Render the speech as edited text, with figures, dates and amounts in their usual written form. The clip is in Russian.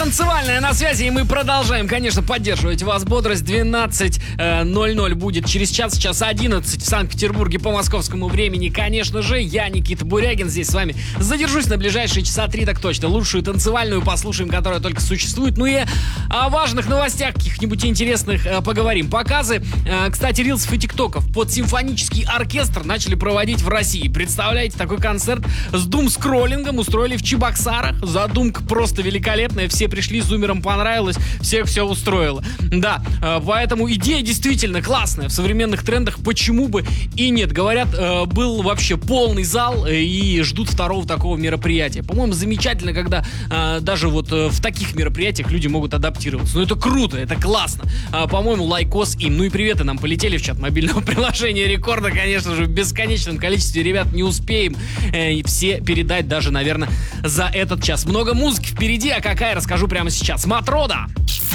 Танцевальная на связи, и мы продолжаем, конечно, поддерживать вас. Бодрость 12:00 будет через час 11 в Санкт-Петербурге по московскому времени. Конечно же, я, Никита Бурягин, здесь с вами задержусь на ближайшие часа 3, так точно. Лучшую танцевальную послушаем, которая только существует. Ну и о важных новостях каких-нибудь интересных поговорим. Показы, кстати, рилсов и тиктоков под симфонический оркестр начали проводить в России. Представляете, такой концерт с дум-скроллингом устроили в Чебоксарах. Задумка просто великолепная. Все пришли, зумерам понравилось, всех все устроило. Да, поэтому идея действительно классная. В современных трендах почему бы и нет. Говорят, был вообще полный зал и ждут второго такого мероприятия. По-моему, замечательно, когда даже вот в таких мероприятиях люди могут адаптироваться. Ну, это круто, это классно. По-моему, лайкос им. Ну и приветы нам полетели в чат мобильного приложения Рекорда, конечно же, в бесконечном количестве. Ребят, не успеем все передать даже, наверное, за этот час. Много музыки впереди, а какая, расскажу прямо сейчас. Матрода!